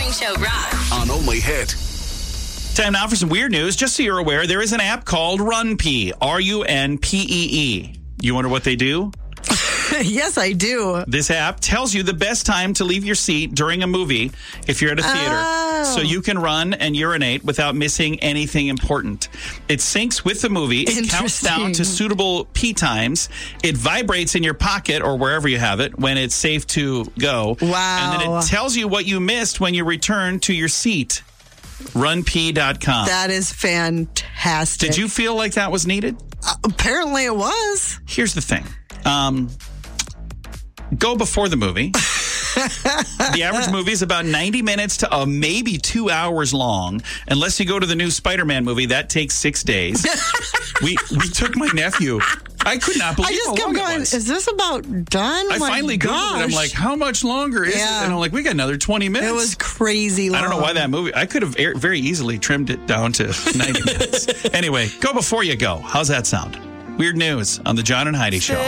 Morning Show rocks. On Only Hit. Time now for some weird news. Just so you're aware, there is an app called RunPee, RUNPEE. You wonder what they do? Yes, I do. This app tells you the best time to leave your seat during a movie if you're at a theater, so you can run and urinate without missing anything important. It syncs with the movie. It counts down to suitable pee times. It vibrates in your pocket or wherever you have it when it's safe to go. Wow. And then it tells you what you missed when you return to your seat. RunPee.com. That is fantastic. Did you feel like that was needed? Apparently it was. Here's the thing. Go before the movie. The average movie is about 90 minutes to maybe 2 hours long. Unless you go to the new Spider-Man movie, that takes 6 days. We took my nephew. I could not believe how long it was. Is this about done? I finally Googled it. I'm like, how much longer is it? And I'm like, we got another 20 minutes. It was crazy long. I don't know why that movie. I could have very easily trimmed it down to 90 minutes. Anyway, go before you go. How's that sound? Weird news on the John and Heidi Show.